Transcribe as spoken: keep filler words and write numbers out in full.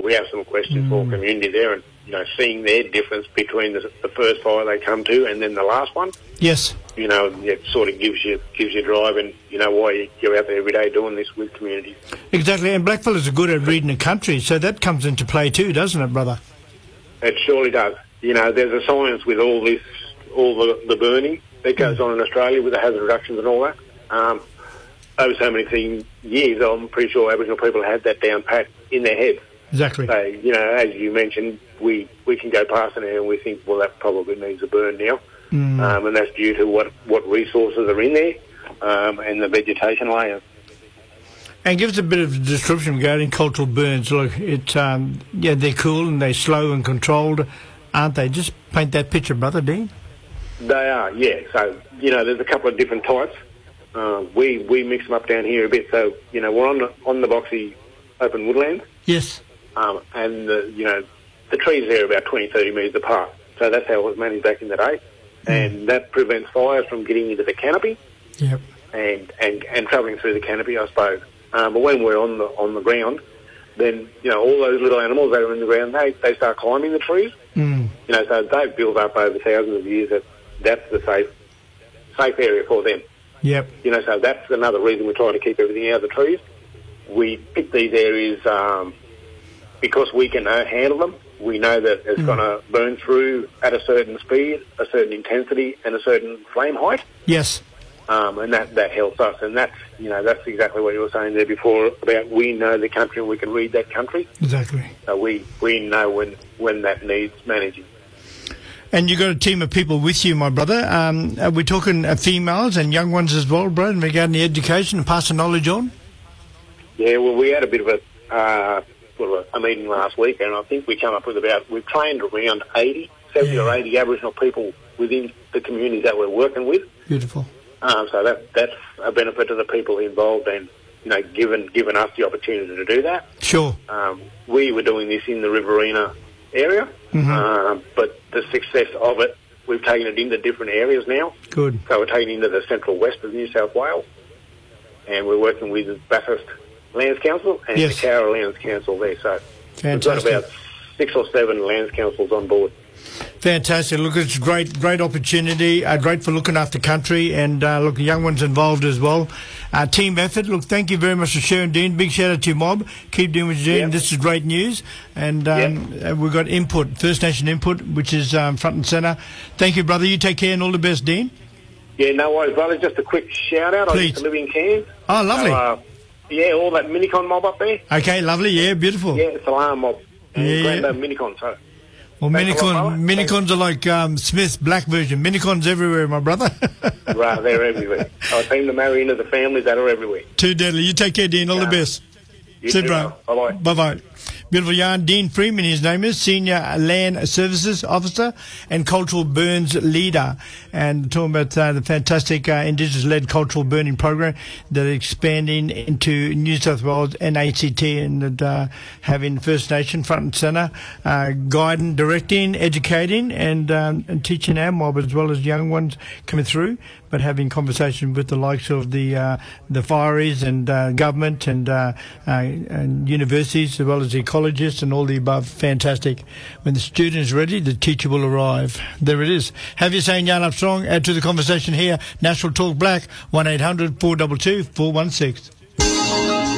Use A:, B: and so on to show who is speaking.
A: we have some questions mm. for community there, and you know, seeing their difference between the, the first fire they come to and then the last one.
B: Yes.
A: You know, it sort of gives you gives you drive, and you know why you're out there every day doing this with communities.
B: Exactly, and blackfellas are good at reading the country, so that comes into play too, doesn't it, brother?
A: It surely does. You know, there's a science with all this, all the, the burning that goes on in Australia with the hazard reductions and all that. Um, over so many things, years, I'm pretty sure Aboriginal people had that down pat in their heads.
B: Exactly.
A: So, you know, as you mentioned, we, we can go past it now and we think, well, that probably needs a burn now. Mm. Um, and that's due to what, what resources are in there um, and the vegetation layers.
B: And give us a bit of a description regarding cultural burns. Look, it, um, yeah, they're cool and they're slow and controlled, aren't they? Just paint that picture, brother Dean.
A: They are, yeah. So, you know, there's a couple of different types. Uh, we, we mix them up down here a bit. So, you know, we're on the, on the boxy open woodland.
B: Yes.
A: Um, and, the, you know, the trees there are about twenty, thirty metres apart. So that's how it was managed back in the day. Mm. And that prevents fires from getting into the canopy.
B: Yep.
A: And, and, and travelling through the canopy, I suppose. Um, but when we're on the on the ground, then, you know, all those little animals that are in the ground, they, they start climbing the trees.
B: Mm.
A: You know, so they've built up over thousands of years that that's the safe safe area for them.
B: Yep.
A: You know, so that's another reason we're trying to keep everything out of the trees. We pick these areas um, because we can uh, handle them. We know that it's mm. going to burn through at a certain speed, a certain intensity, and a certain flame height.
B: Yes.
A: Um, and that, that helps us. And that's, you know, that's exactly what you were saying there before about we know the country and we can read that country.
B: Exactly.
A: So we, we know when, when that needs managing.
B: And you've got a team of people with you, my brother. Um, are we talking uh, females and young ones as well, bro, regarding the education and pass the knowledge on?
A: Yeah, well, we had a bit of a, uh, well, a meeting last week, and I think we come up with about, we've trained around eighty, seventy yeah. or eighty Aboriginal people within the communities that we're working with.
B: Beautiful.
A: Um, so that that's a benefit to the people involved, and you know, given given us the opportunity to do that.
B: Sure.
A: Um, we were doing this in the Riverina area,
B: mm-hmm.
A: um, but the success of it, we've taken it into different areas now.
B: Good.
A: So we're taking it into the central west of New South Wales, and we're working with the Bathurst Lands Council and
B: yes.
A: the Cowra Lands Council there. So
B: fantastic.
A: We've got about six or seven lands councils on board.
B: Fantastic. Look, it's a great, great opportunity. Uh, great for looking after country, and uh, look, the young ones involved as well. Uh, team effort. Look, thank you very much for sharing, Dean. Big shout out to your mob. Keep doing what you're doing. Yep. This is great news, and um, yep. we've got input, First Nation input, which is um, front and centre. Thank you, brother. You take care and all the best, Dean.
A: Yeah, no worries, brother. Just a quick shout out.
B: Please.
A: I used to live in Cairns.
B: Oh, lovely.
A: So, uh, yeah, all that Minicon mob up there.
B: Okay, lovely. Yeah, beautiful.
A: Yeah, it's Alarm mob. And
B: yeah.
A: Grandad Minicon, so.
B: Well, Minicon, Minicons are like um, Smith's black version. Minicons everywhere, my brother.
A: Right, they're everywhere. I seem to marry into the families that are everywhere.
B: Too deadly. You take care, Dean. All yeah. the best.
A: You
B: See
A: too,
B: bro.
A: Bye-bye.
B: Bye-bye. Beautiful yarn. Dean Freeman, his name is, Senior Land Services Officer and Cultural Burns Leader. And talking about uh, the fantastic uh, Indigenous-led cultural burning program that are expanding into New South Wales and A C T, and uh, having First Nation front and centre, uh, guiding, directing, educating, and, um, and teaching our mob as well as young ones coming through, but having conversation with the likes of the uh, the fireys and uh, government and, uh, uh, and universities, as well as the ecologists and all the above. Fantastic. When the student is ready, the teacher will arrive. There it is. Have you saying Yarn Up Strong? Add to the conversation here. National Talk Black, one eight hundred four two two four one six.